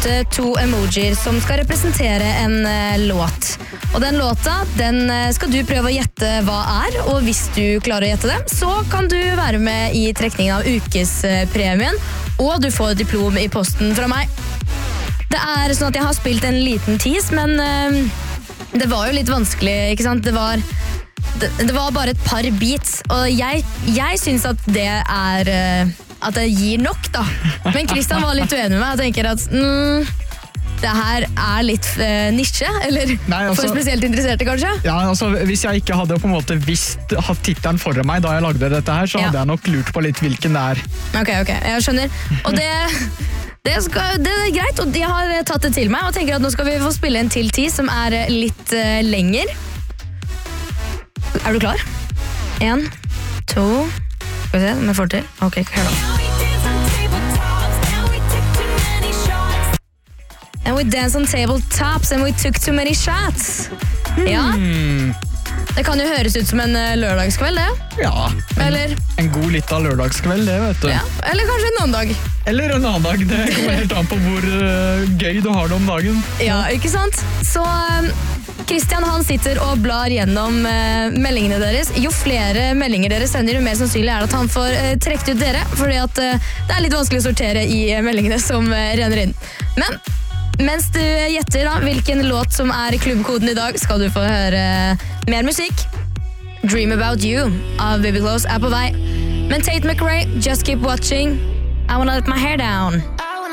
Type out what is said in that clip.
ut 2 emojier som skal representere en låt. Og den låta, den skal du prøve å gjette hva er, og hvis du klarer å gjette det, så kan du være med i trekningen av ukespremien, og du får et diplom i posten fra meg. Det er sånn at jeg har spilt en liten tease, men det var jo litt vanskelig, ikke sant? Det var bare et par beats, og jeg synes at det er at det gir nok da. Men Christian var litt uenig med meg og tenker at det her er litt nisje, eller for spesielt interesserte kanskje? Ja, altså hvis jeg ikke hadde på en måte hatt tittelen foran meg da jeg lagde dette her, så hadde jeg nok lurt på litt hvilken det er. Ok, jeg skjønner. Og det er greit, og jeg har tatt det til meg, og tenker at nå skal vi få spille en til 10 som er litt lenger. Er du klar? 1, 2, skal vi se om jeg får til. Ok, hør da. And we danced on tabletops and we took too many shots. Ja. Det kan jo høres ut som en lørdagskveld, det. Ja, en god litt av lørdagskveld, det vet du. Ja, eller kanskje en annen dag. Eller en annen dag, det kommer helt an på hvor gøy du har det om dagen. Ja, ikke sant? Så Christian han sitter og blar gjennom meldingene deres. Jo flere meldinger dere sender, jo mer sannsynlig er det at han får trekt ut dere, fordi at det er litt vanskelig å sortere i meldingene som renner inn. Men mens du gjetter da, hvilken låt som er klubbkoden i dag, skal du få høre mer musikk. Dream About You av Baby Close er på vei. Men Tate McRae, Just Keep Watching, I Wanna Let My Hair Down.